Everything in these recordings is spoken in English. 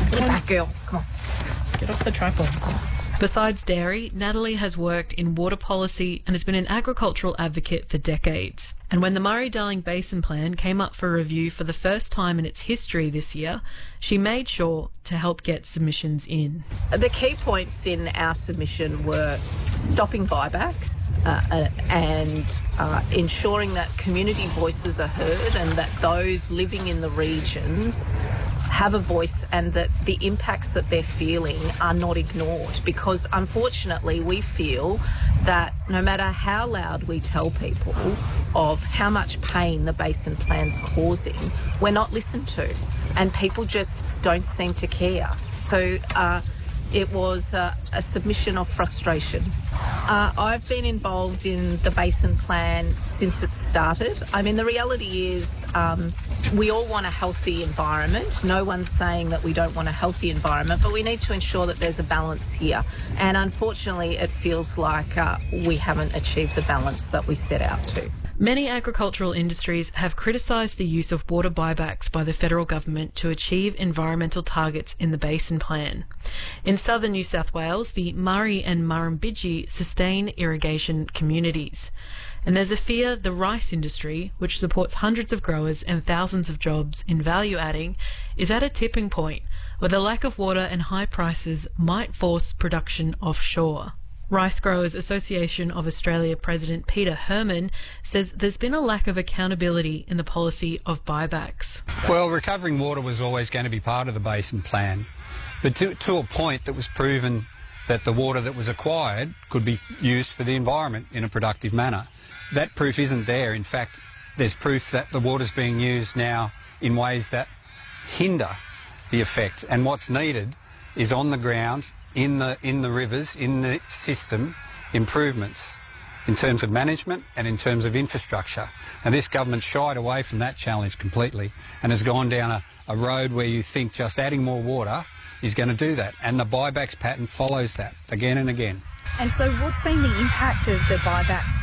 Get back, girl. Come on. Get off the tripod. Besides dairy, Natalie has worked in water policy and has been an agricultural advocate for decades. And when the Murray-Darling Basin Plan came up for review for the first time in its history this year, she made sure to help get submissions in. The key points in our submission were stopping buybacks and ensuring that community voices are heard and that those living in the regions have a voice and that the impacts that they're feeling are not ignored, because unfortunately we feel that no matter how loud we tell people of how much pain the Basin Plan's causing, we're not listened to and people just don't seem to care. So it was a submission of frustration. I've been involved in the Basin Plan since it started. I mean, the reality is we all want a healthy environment. No one's saying that we don't want a healthy environment, but we need to ensure that there's a balance here. And unfortunately, it feels like we haven't achieved the balance that we set out to. Many agricultural industries have criticised the use of water buybacks by the federal government to achieve environmental targets in the Basin Plan. In southern New South Wales, the Murray and Murrumbidgee sustain irrigation communities. And there's a fear the rice industry, which supports hundreds of growers and thousands of jobs in value adding, is at a tipping point where the lack of water and high prices might force production offshore. Rice Growers Association of Australia President Peter Herman says there's been a lack of accountability in the policy of buybacks. Well, recovering water was always going to be part of the Basin Plan, but to a point that was proven that the water that was acquired could be used for the environment in a productive manner. That proof isn't there. In fact, there's proof that the water's being used now in ways that hinder the effect, and what's needed is on the ground, in the rivers, in the system, improvements in terms of management and in terms of infrastructure. And this government shied away from that challenge completely and has gone down a road where you think just adding more water is going to do that. And the buybacks pattern follows that again and again. And so what's been the impact of the buybacks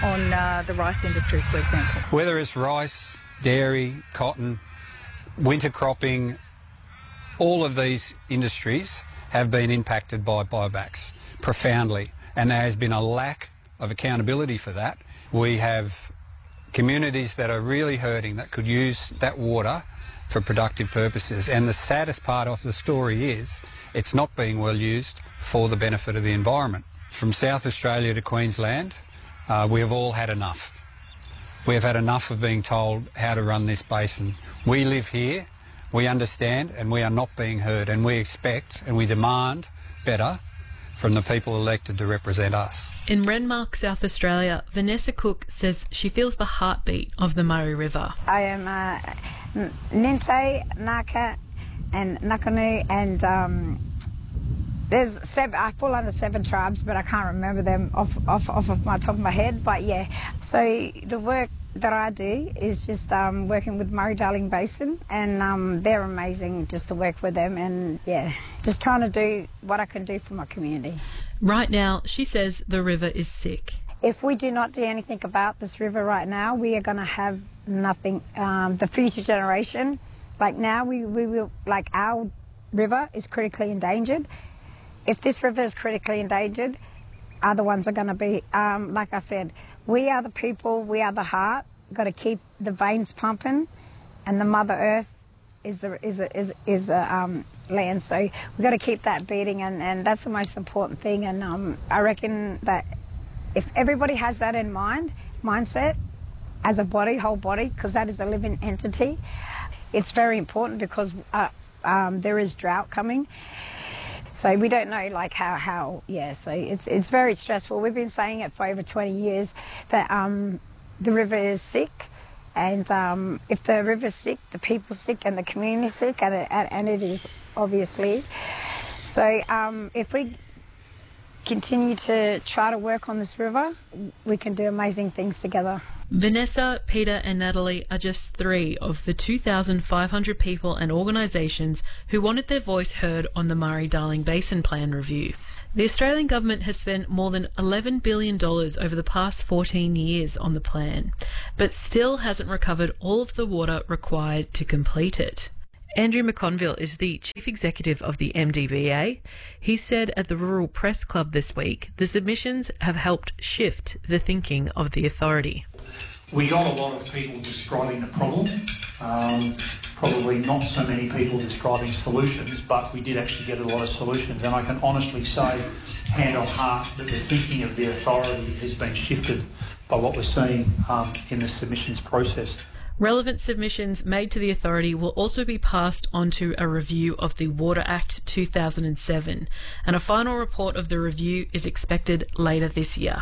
on the rice industry, for example? Whether it's rice, dairy, cotton, winter cropping, all of these industries have been impacted by buybacks profoundly, and there has been a lack of accountability for that. We have communities that are really hurting that could use that water for productive purposes, and the saddest part of the story is it's not being well used for the benefit of the environment. From South Australia to Queensland, we have all had enough. We have had enough of being told how to run this basin. We live here, we understand, and we are not being heard, and we expect and we demand better from the people elected to represent us. In Renmark, South Australia, Vanessa Cook says she feels the heartbeat of the Murray River. I am Ninte, Naka and Nakanu, and there's I fall under 7 tribes, but I can't remember them off of my top of my head, but yeah. So the work that I do is just working with Murray-Darling Basin, and they're amazing just to work with them, and yeah, just trying to do what I can do for my community. Right now, she says the river is sick. If we do not do anything about this river right now, we are going to have nothing. The future generation, like now, we will, like our river is critically endangered. If this river is critically endangered, other ones are going to be, like I said, we are the people, we are the heart. We've got to keep the veins pumping, and the Mother Earth is the land. So we've got to keep that beating, and that's the most important thing. And I reckon that if everybody has that in mindset, as a body, whole body, because that is a living entity, it's very important, because there is drought coming. So we don't know, like, how so it's very stressful. We've been saying it for over 20 years that the river is sick, and if the river's sick, the people's sick, and the community's sick, and it is, obviously. So if we continue to try to work on this river, we can do amazing things together. Vanessa, Peter and Natalie are just 3 of the 2,500 people and organisations who wanted their voice heard on the Murray-Darling Basin Plan review. The Australian government has spent more than $11 billion over the past 14 years on the plan, but still hasn't recovered all of the water required to complete it. Andrew McConville is the Chief Executive of the MDBA. He said at the Rural Press Club this week the submissions have helped shift the thinking of the authority. We got a lot of people describing the problem, probably not so many people describing solutions, but we did actually get a lot of solutions, and I can honestly say, hand on heart, that the thinking of the authority has been shifted by what we're seeing in the submissions process. Relevant submissions made to the authority will also be passed on to a review of the Water Act 2007, and a final report of the review is expected later this year.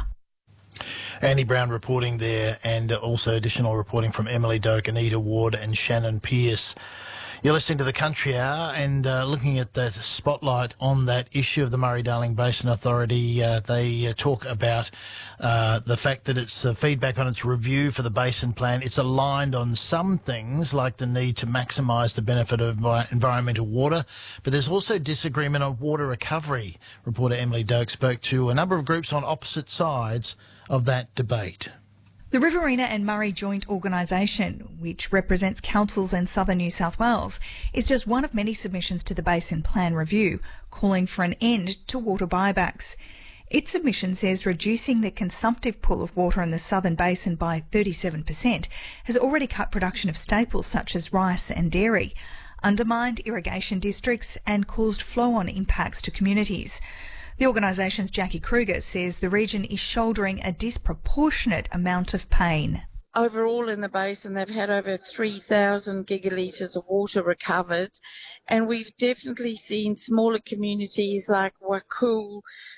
Andy Brown reporting there, and also additional reporting from Emily Doak, Anita Ward and Shannon Pearce. You're listening to the Country Hour and looking at that spotlight on that issue of the Murray-Darling Basin Authority. They talk about the fact that it's feedback on its review for the Basin Plan. It's aligned on some things like the need to maximise the benefit of environmental water, but there's also disagreement on water recovery. Reporter Emily Doak spoke to a number of groups on opposite sides of that debate. The Riverina and Murray Joint Organisation, which represents councils in southern New South Wales, is just one of many submissions to the Basin Plan Review, calling for an end to water buybacks. Its submission says reducing the consumptive pool of water in the southern basin by 37% has already cut production of staples such as rice and dairy, undermined irrigation districts and caused flow-on impacts to communities. The organisation's Jackie Kruger says the region is shouldering a disproportionate amount of pain. Overall in the basin, they've had over 3,000 gigalitres of water recovered, and we've definitely seen smaller communities like Wakul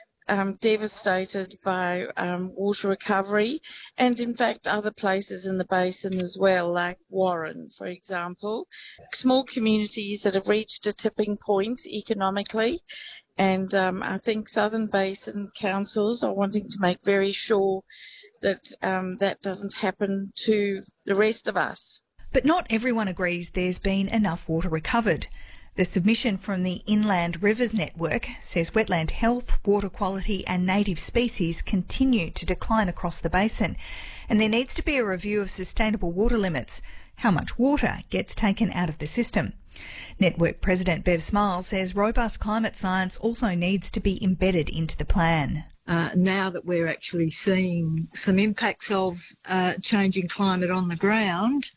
devastated by water recovery, and in fact other places in the basin as well, like Warren, for example. Small communities that have reached a tipping point economically, and I think Southern Basin councils are wanting to make very sure that that doesn't happen to the rest of us. But not everyone agrees there's been enough water recovered. The submission from the Inland Rivers Network says wetland health, water quality and native species continue to decline across the basin, and there needs to be a review of sustainable water limits, how much water gets taken out of the system. Network President Bev Smiles says robust climate science also needs to be embedded into the plan. Now that we're actually seeing some impacts of changing climate on the ground,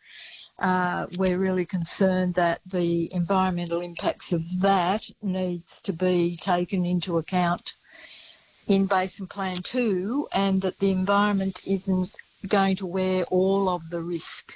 we're really concerned that the environmental impacts of that needs to be taken into account in Basin Plan 2, and that the environment isn't going to wear all of the risk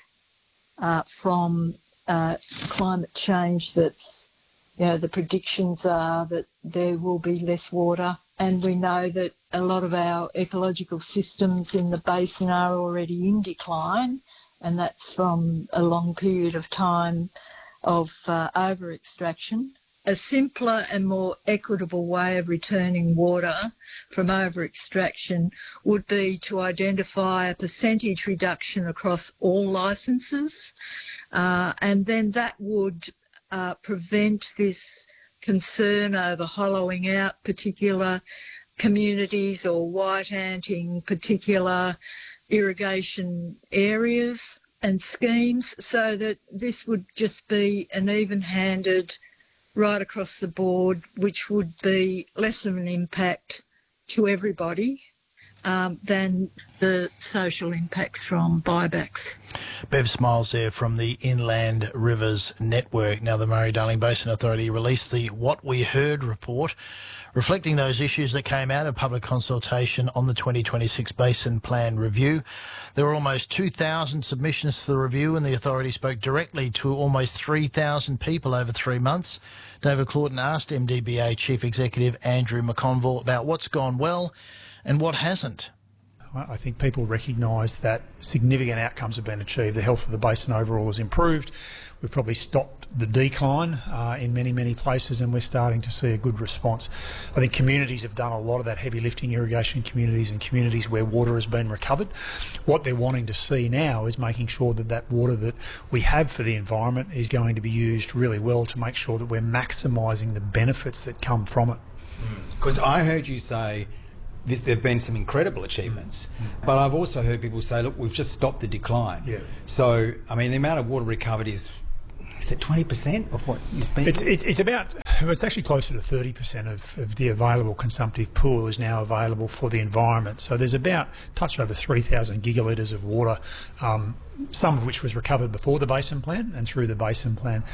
from climate change. That's, the predictions are that there will be less water, and we know that a lot of our ecological systems in the basin are already in decline, and that's from a long period of time of over-extraction. A simpler and more equitable way of returning water from over-extraction would be to identify a percentage reduction across all licences, and then that would prevent this concern over hollowing out particular communities or white-anting particular irrigation areas and schemes, so that this would just be an even-handed right across the board, which would be less of an impact to everybody than the social impacts from buybacks. Bev Smiles there from the Inland Rivers Network. Now, the Murray-Darling Basin Authority released the What We Heard report, reflecting those issues that came out of public consultation on the 2026 Basin Plan Review. There were almost 2,000 submissions for the review, and the authority spoke directly to almost 3,000 people over 3 months. David Claughton asked MDBA Chief Executive Andrew McConville about what's gone well and what hasn't. I think people recognise that significant outcomes have been achieved. The health of the basin overall has improved. We've probably stopped the decline in many, many places, and we're starting to see a good response. I think communities have done a lot of that heavy lifting, irrigation communities and communities where water has been recovered. What they're wanting to see now is making sure that that water that we have for the environment is going to be used really well to make sure that we're maximising the benefits that come from it. Because I heard you say there have been some incredible achievements, but I've also heard people say, look, we've just stopped the decline. Yeah. So, I mean, the amount of water recovered is Is it 20% of what is being? It's actually closer to 30% of the available consumptive pool is now available for the environment. So there's about touch over 3,000 gigalitres of water, some of which was recovered before the Basin Plan and through the Basin Plan.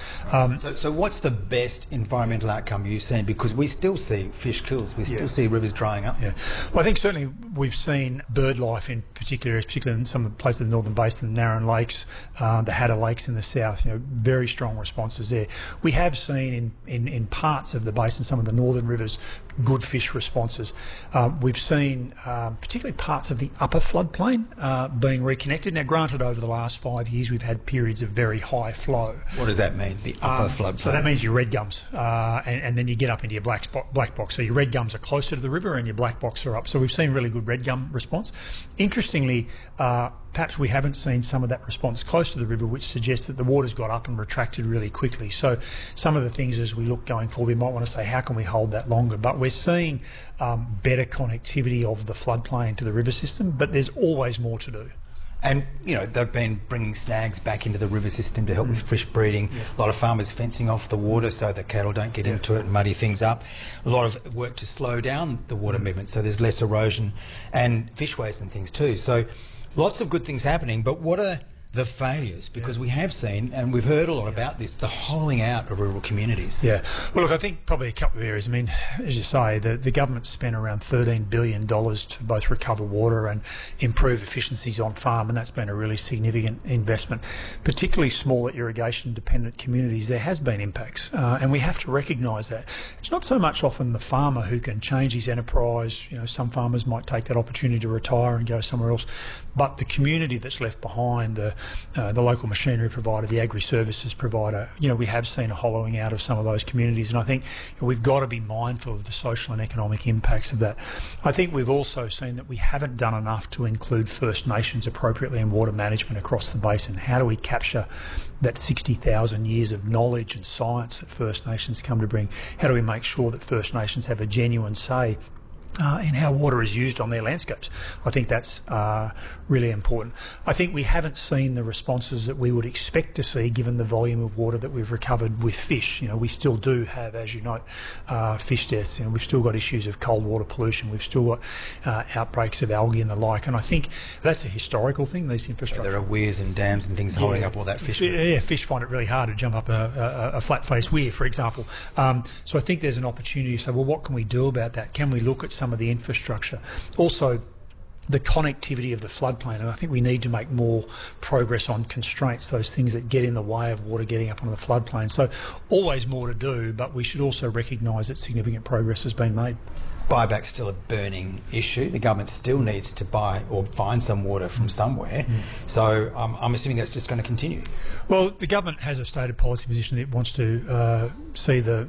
So what's the best environmental outcome you've seen? Because we still see fish kills, we still see rivers drying up. Yeah. Well, I think certainly we've seen bird life in particularly in some of the places of the Northern Basin, the Narran Lakes, the Hatter Lakes in the south, very strong responses there. We have seen in parts of the basin, some of the northern rivers, good fish responses. We've seen particularly parts of the upper floodplain being reconnected. Now, granted, over the last 5 years we've had periods of very high flow. What does that mean, the upper floodplain? So that means your red gums, and then you get up into your black box. So your red gums are closer to the river and your black box are up. So we've seen really good red gum response. Interestingly, perhaps we haven't seen some of that response close to the river, which suggests that the water's got up and retracted really quickly. So some of the things as we look going forward, we might want to say, how can we hold that longer? But we're seeing better connectivity of the floodplain to the river system, but there's always more to do. And, they've been bringing snags back into the river system to help with fish breeding. Yeah. A lot of farmers fencing off the water so that cattle don't get into it and muddy things up. A lot of work to slow down the water movement so there's less erosion and fish waste and things too. So lots of good things happening, but what are the failures? Because we have seen, and we've heard a lot about this, the hollowing out of rural communities. Yeah. Well, look, I think probably a couple of areas. I mean, as you say, the government spent around $13 billion to both recover water and improve efficiencies on farm, and that's been a really significant investment. Particularly smaller irrigation-dependent communities, there has been impacts, and we have to recognise that. It's not so much often the farmer who can change his enterprise. Some farmers might take that opportunity to retire and go somewhere else, but the community that's left behind, the local machinery provider, the agri-services provider, we have seen a hollowing out of some of those communities, and I think we've got to be mindful of the social and economic impacts of that. I think we've also seen that we haven't done enough to include First Nations appropriately in water management across the basin. How do we capture that 60,000 years of knowledge and science that First Nations come to bring? How do we make sure that First Nations have a genuine say in how water is used on their landscapes? I think that's really important. I think we haven't seen the responses that we would expect to see given the volume of water that we've recovered with fish. We still do have, as you know, fish deaths. We've still got issues of cold water pollution. We've still got outbreaks of algae and the like. And I think that's a historical thing, these infrastructure. So there are weirs and dams and things holding up all that fish. Yeah, fish find it really hard to jump up a flat-faced weir, for example. So I think there's an opportunity to say, well, what can we do about that? Can we look at some of the infrastructure? Also, the connectivity of the floodplain, and I think we need to make more progress on constraints, those things that get in the way of water getting up onto the floodplain. So always more to do, but we should also recognise that significant progress has been made. Buyback's still a burning issue. The government still needs to buy or find some water from somewhere. So I'm assuming that's just going to continue. Well, the government has a stated policy position that it wants to see the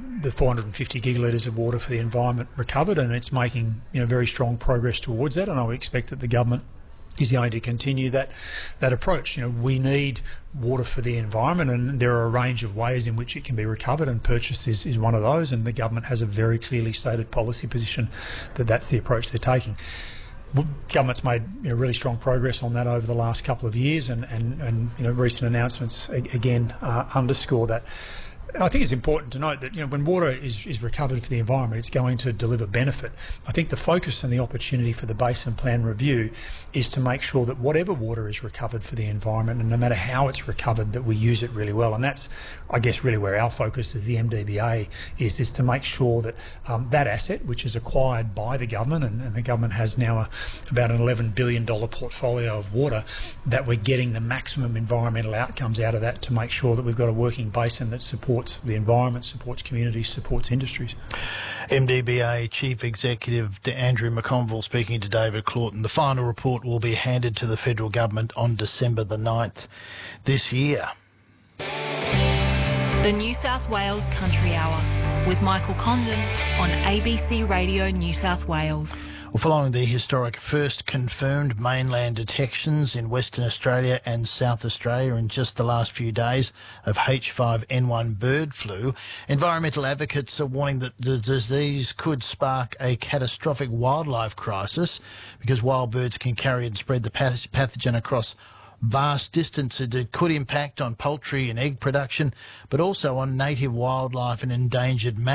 450 gigalitres of water for the environment recovered, and it's making very strong progress towards that, and I would expect that the government is going to continue that approach. We need water for the environment, and there are a range of ways in which it can be recovered, and purchase is one of those, and the government has a very clearly stated policy position that that's the approach they're taking. Government's made really strong progress on that over the last couple of years, and recent announcements again underscore that. I think it's important to note that when water is recovered for the environment, it's going to deliver benefit. I think the focus and the opportunity for the Basin Plan review is to make sure that whatever water is recovered for the environment, and no matter how it's recovered, that we use it really well. And that's, I guess, really where our focus as the MDBA is to make sure that that asset, which is acquired by the government, and the government has now about an $11 billion portfolio of water, that we're getting the maximum environmental outcomes out of that to make sure that we've got a working basin that supports the environment, supports communities, supports industries. MDBA Chief Executive Andrew McConville speaking to David Claughton. The final report will be handed to the federal government on December the 9th this year. The New South Wales Country Hour with Michael Condon on ABC Radio New South Wales. Well, following the historic first confirmed mainland detections in Western Australia and South Australia in just the last few days of H5N1 bird flu, environmental advocates are warning that the disease could spark a catastrophic wildlife crisis because wild birds can carry and spread the pathogen across vast distances. It could impact on poultry and egg production, but also on native wildlife and endangered mammals.